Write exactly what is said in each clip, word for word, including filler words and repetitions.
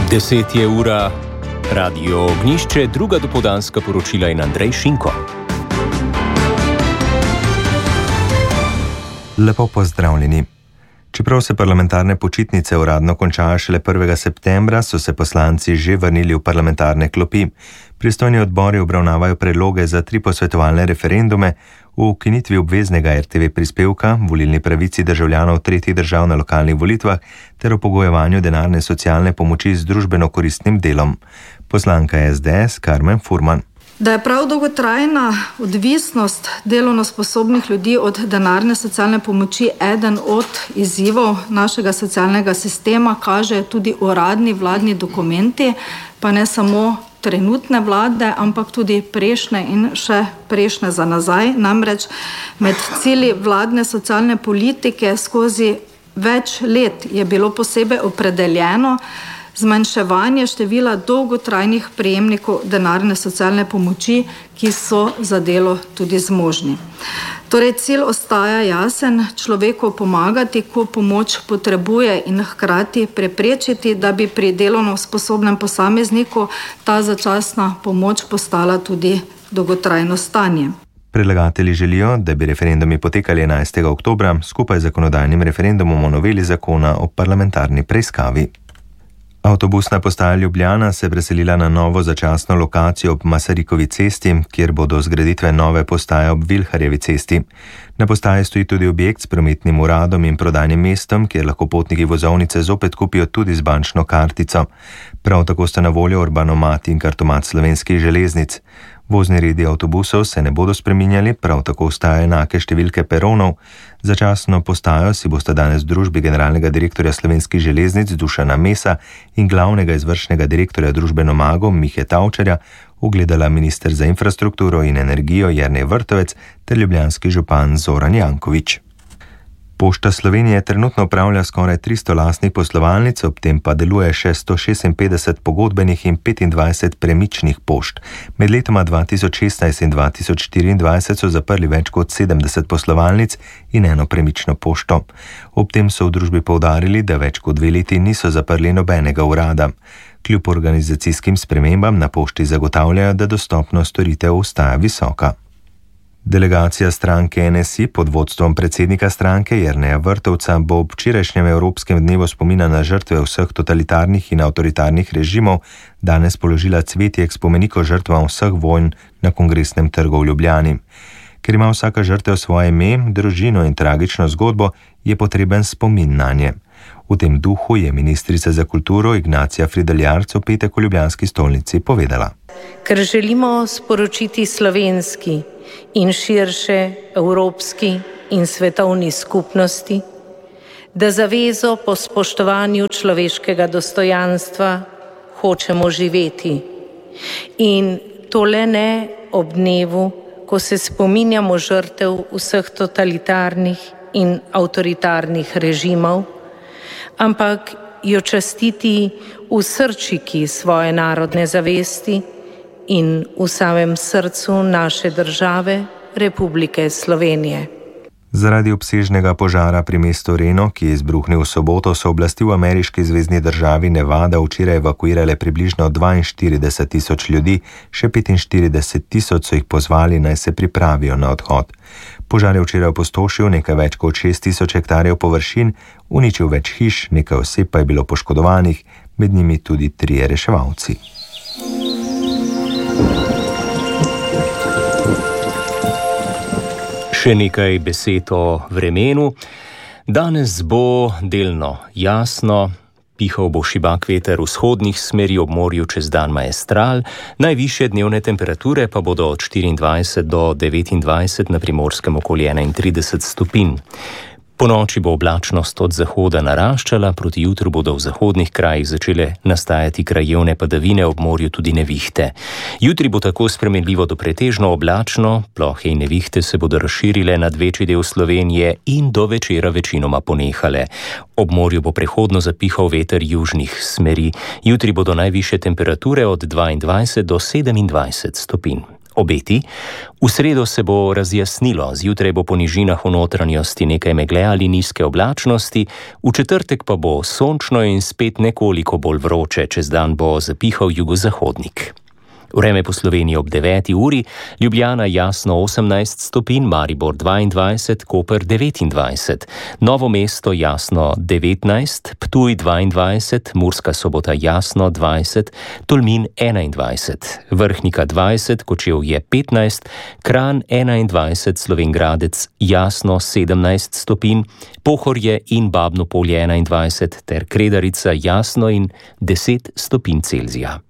Deset je ura, Radio Ognjišče, druga dopoldanska poročila in Andrej Šinko. Lepo pozdravljeni. Čeprav se parlamentarne počitnice uradno končajo šele prvega septembra, so se poslanci že vrnili v parlamentarne klopi. Pristojni odbori obravnavajo predloge za tri posvetovalne referendume o ukinitvi obveznega er te ve prispevka, volilni pravici državljanov tretjih držav na lokalnih volitvah ter o pogojevanju denarne socialne pomoči z družbeno koristnim delom. Poslanka es de es Karmen Furman. Da je prav dolgotrajna odvisnost delovno sposobnih ljudi od denarne socialne pomoči eden od izzivov našega socialnega sistema, kaže tudi uradni vladni dokumenti, pa ne samo trenutne vlade, ampak tudi prejšnje in še prejšnje za nazaj. Namreč med cilji vladne socialne politike skozi več let je bilo posebej opredeljeno zmanjševanje števila dolgotrajnih prejemnikov denarne socialne pomoči, ki so za delo tudi zmožni. Torej, cilj ostaja jasen, človeku pomagati, ko pomoč potrebuje, in hkrati preprečiti, da bi pri delovno sposobnem posamezniku ta začasna pomoč postala tudi dolgotrajno stanje. Predlagatelji želijo, da bi referendumi potekali enajstega oktobra skupaj z zakonodajnim referendumom o noveli zakona o parlamentarni preiskavi. Avtobusna postaja Ljubljana se je preselila na novo začasno lokacijo ob Masarikovi cesti, kjer bodo zgraditve nove postaje ob Vilharjevi cesti. Na postaji stoji tudi objekt s prometnim uradom in prodajnim mestom, kjer lahko potniki vozovnice zopet kupijo tudi z bančno kartico. Prav tako sta na voljo urbanomat in kartomat Slovenskih železnic. Vozni redi avtobusov se ne bodo spreminjali, prav tako ostajajo enake številke peronov. Začasno postajo si bosta danes v družbi generalnega direktorja Slovenskih železnic Dušana Mesa in glavnega izvršnega direktorja družbe Nomago Mihe Tavčarja ogledala minister za infrastrukturo in energijo Jernej Vrtovec ter ljubljanski župan Zoran Janković. Pošta Slovenije trenutno upravlja skoraj tristo lastnih poslovalnic, ob tem pa deluje še sto šestinpetdeset pogodbenih in petindvajset premičnih pošt. Med letoma dva tisoč šestnajst in dva tisoč štiriindvajset so zaprli več kot sedemdeset poslovalnic in eno premično pošto. Ob tem so v družbi poudarili, da več kot dve leti niso zaprli nobenega urada. Kljub organizacijskim spremembam na pošti zagotavljajo, da dostopnost storitev ostaja visoka. Delegacija stranke en es i pod vodstvom predsednika stranke Jerneja Vrtovca bo ob včerajšnjem Evropskem dnevu spomina na žrtve vseh totalitarnih in avtoritarnih režimov danes položila cvetje k spomeniku žrtvam vseh vojn na Kongresnem trgu v Ljubljani. Ker ima vsaka žrtev svoje ime, družino in tragično zgodbo, je potreben spomin nanje. V tem duhu je ministrica za kulturo Ignacija Frideljarc v petek v ljubljanski stolnici povedala. Ker želimo sporočiti slovenski in širše evropski in svetovni skupnosti, da zavezo po spoštovanju človeškega dostojanstva hočemo živeti. In to le ne ob dnevu, ko se spominjamo žrtev vseh totalitarnih in avtoritarnih režimov, ampak jo častiti v srčiki svoje narodne zavesti in v samem srcu naše države, Republike Slovenije. Zaradi obsežnega požara pri mestu Reno, ki je izbruhnil v soboto, so oblasti v ameriški zvezni državi Nevada včeraj evakuirale približno dvainštirideset tisoč ljudi, še petinštirideset tisoč so jih pozvali, naj se pripravijo na odhod. Požar je včeraj opustošil nekaj več kot šest tisoč hektarjev površin, uničil več hiš, nekaj oseb pa je bilo poškodovanih, med njimi tudi trije reševalci. Še nekaj besed o vremenu. Danes bo delno jasno, pihal bo šibak veter vzhodnih smeri, ob morju čez dan maestral, najvišje dnevne temperature pa bodo od štiriindvajset do devetindvajset, na Primorskem okoli enaintrideset stopinj. Po noči bo oblačnost od zahoda naraščala, proti jutru bodo v zahodnih krajih začele nastajati krajevne padavine, ob morju tudi nevihte. Jutri bo tako spremenljivo do pretežno oblačno, plohe in nevihte se bodo razširile nad večji del Slovenije in do večera večinoma ponehale. Ob morju bo prehodno zapihal veter južnih smeri. Jutri bodo najvišje temperature od dvaindvajset do sedemindvajset stopinj. Obeti: v sredo se bo razjasnilo, zjutraj bo po nižinah v notranjosti nekaj megle ali nizke oblačnosti, v četrtek pa bo sončno in spet nekoliko bolj vroče, čez dan bo zapihal jugozahodnik. Vreme po Sloveniji ob deveti uri: Ljubljana jasno osemnajst stopinj, Maribor dvaindvajset, Koper devetindvajset, Novo mesto jasno devetnajst, Ptuj dvaindvajset, Murska Sobota jasno dvajset, Tolmin enaindvajset, Vrhnika dvajset, Kočevje petnajst, Kranj enaindvajset, Slovenj Gradec jasno sedemnajst stopinj, Pohorje in Babno Polje enaindvajset ter Kredarica jasno in deset stopinj Celzija.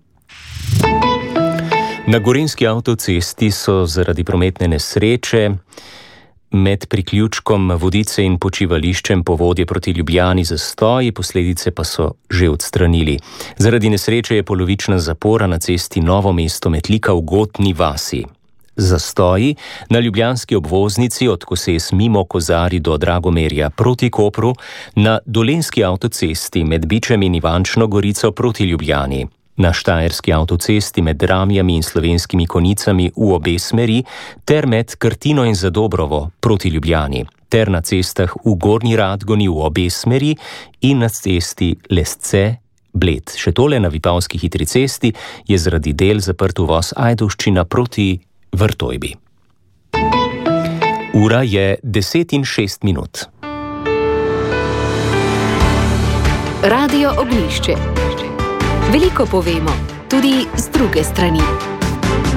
Na gorenjski avtocesti so zaradi prometne nesreče med priključkom Vodice in počivališčem Povodje proti Ljubljani zastoji, posledice pa so že odstranili. Zaradi nesreče je polovična zapora na cesti Novo mesto-Metlika v Gotni vasi. Zastoji na ljubljanski obvoznici od Koses mimo Kozarij do Dragomerja proti Kopru, na dolenjski avtocesti med Bičem in Ivančno Gorico proti Ljubljani, na štajerski avtocesti med Dramljami in Slovenskimi Konicami v obe smeri ter med Krtino in Zadobrovo proti Ljubljani, ter na cestah v Gornji Radgoni v obe smeri in na cesti Lesce-Bled. Še tole: na Vipavski hitri cesti je zaradi del zaprt uvoz Ajdovščina proti Vrtojbi. Ura je deset in šest minut. Radio Ognjišče. Veliko povemo, tudi z druge strani.